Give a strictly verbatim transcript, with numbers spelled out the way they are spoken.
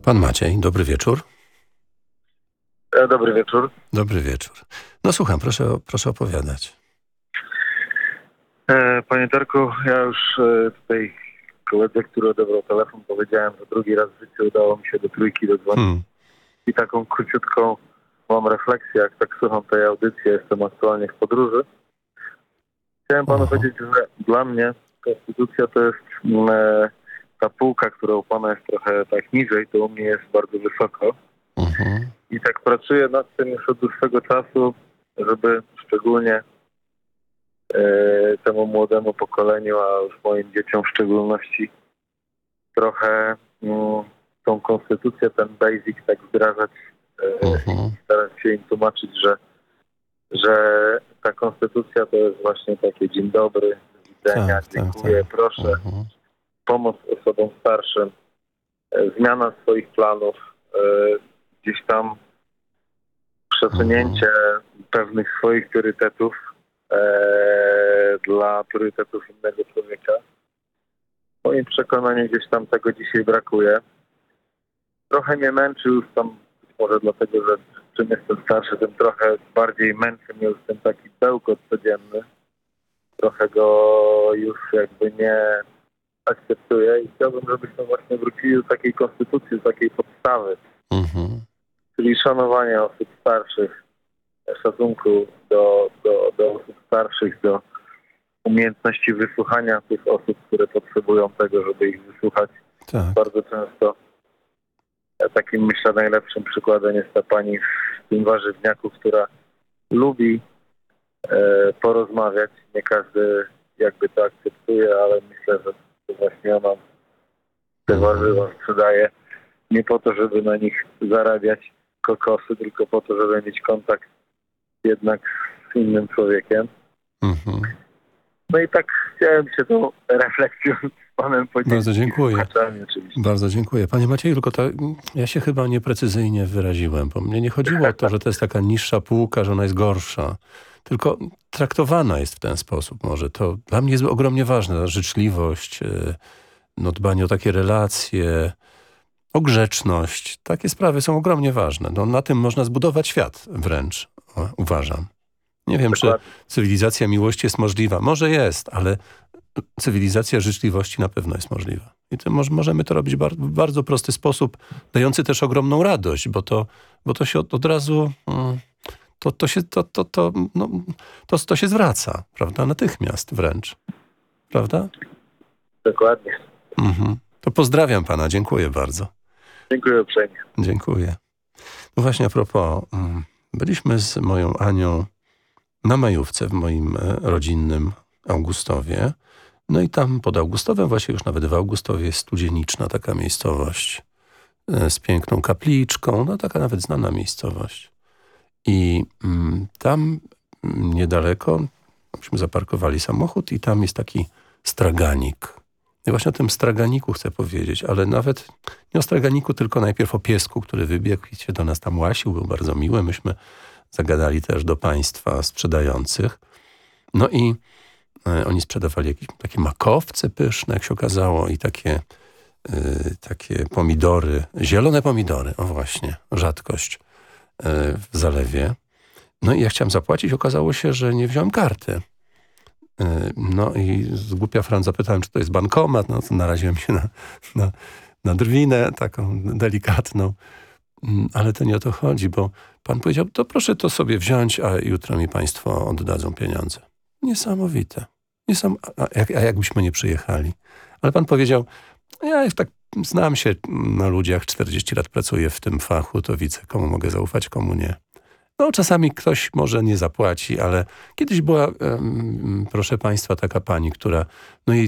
Pan Maciej, dobry wieczór. E, Dobry wieczór. Dobry wieczór. No słucham, proszę, proszę opowiadać. E, Panie Darku, ja już e, tutaj koledze, który odebrał telefon, powiedziałem, że drugi raz w życiu udało mi się do trójki dodzwonić. Hmm. I taką króciutką mam refleksję, jak tak słucham tej audycji, jestem aktualnie w podróży. Chciałem panu Aha. powiedzieć, że dla mnie konstytucja to jest mm, e, ta półka, która u pana jest trochę tak niżej, to u mnie jest bardzo wysoko. Mhm. I tak pracuję nad tym już od dłuższego czasu, żeby szczególnie e, temu młodemu pokoleniu, a już moim dzieciom w szczególności, trochę mm, tą konstytucję, ten basic tak wdrażać, e, Mhm. starać się im tłumaczyć, że, że ta konstytucja to jest właśnie takie dzień dobry, do widzenia, Tak, tak, dziękuję, tak. proszę, Mhm. pomoc osobom starszym, e, zmiana swoich planów, e, gdzieś tam przesunięcie pewnych swoich priorytetów e, dla priorytetów innego człowieka. W moim przekonaniu gdzieś tam tego dzisiaj brakuje. Trochę mnie męczy już tam, być może dlatego, że czym jestem starszy, tym trochę bardziej męczy mnie już ten taki bełkot codzienny. Trochę go już jakby nie akceptuję i chciałbym, żebyśmy właśnie wrócili do takiej konstytucji, do takiej podstawy, Mhm. czyli szanowania osób starszych, szacunku do, do, do osób starszych, do umiejętności wysłuchania tych osób, które potrzebują tego, żeby ich wysłuchać. Tak. Bardzo często takim, myślę, najlepszym przykładem jest ta pani w tym warzywniaku, która lubi e, porozmawiać. Nie każdy jakby to akceptuje, ale myślę, że to właśnie ona te warzywa sprzedaje nie po to, żeby na nich zarabiać kokosy, tylko po to, żeby mieć kontakt jednak z innym człowiekiem. Mhm. No i tak chciałem się tą refleksją z panem podzielić. Bardzo dziękuję. I z słuchaczami oczywiście. Bardzo dziękuję. Panie Macieju, tylko ta, ja się chyba nieprecyzyjnie wyraziłem, bo mnie nie chodziło o to, że to jest taka niższa półka, że ona jest gorsza, tylko traktowana jest w ten sposób może. To dla mnie jest ogromnie ważne, życzliwość, yy, no, dbanie o takie relacje, o grzeczność. Takie sprawy są ogromnie ważne. No, na tym można zbudować świat wręcz, o, uważam. Nie wiem, czy Dokładnie. cywilizacja miłości jest możliwa. Może jest, ale cywilizacja życzliwości na pewno jest możliwa. I to moż, możemy to robić bar, w bardzo prosty sposób, dający też ogromną radość, bo to, bo to się od, od razu mm, to, to, się, to, to, to, no, to, to się zwraca, prawda? Natychmiast wręcz. Prawda? Dokładnie. Mhm. To pozdrawiam pana, dziękuję bardzo. Dziękuję uprzejmie. Dziękuję. No właśnie a propos, mm, byliśmy z moją Anią na majówce w moim e, rodzinnym Augustowie. No i tam pod Augustowem, właśnie już nawet w Augustowie, jest Studzieniczna, taka miejscowość e, z piękną kapliczką, no taka nawet znana miejscowość. I mm, tam mm, niedaleko myśmy zaparkowali samochód i tam jest taki straganik. I właśnie o tym straganiku chcę powiedzieć, ale nawet nie o straganiku, tylko najpierw o piesku, który wybiegł i się do nas tam łasił, był bardzo miły. Myśmy zagadali też do państwa sprzedających. No i e, oni sprzedawali jakieś takie makowce pyszne, jak się okazało, i takie, y, takie pomidory, zielone pomidory, o właśnie, rzadkość y, w zalewie. No i ja chciałem zapłacić, okazało się, że nie wziąłem karty. Y, no i z głupia Fran zapytałem, czy to jest bankomat, no to naraziłem się na, na, na drwinę taką delikatną. Ale to nie o to chodzi, bo pan powiedział, to proszę to sobie wziąć, a jutro mi państwo oddadzą pieniądze. Niesamowite. Niesam... A, jak, a jakbyśmy nie przyjechali? Ale pan powiedział, ja tak znam się na ludziach, czterdzieści lat pracuję w tym fachu, to widzę, komu mogę zaufać, komu nie. No czasami ktoś może nie zapłaci, ale kiedyś była, um, proszę państwa, taka pani, która, no jej